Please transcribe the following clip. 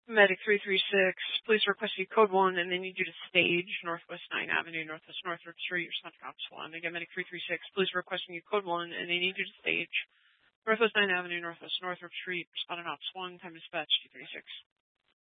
Medic 336, please request you code 1, and they need you to stage Northwest 9 Avenue, Northwest Northrop Street, responding Ops 1. Again, Medic 336, please requesting you code 1, and they need you to stage Northwest 9 Avenue, Northwest Northrop Street, responding Ops 1, time dispatch 236.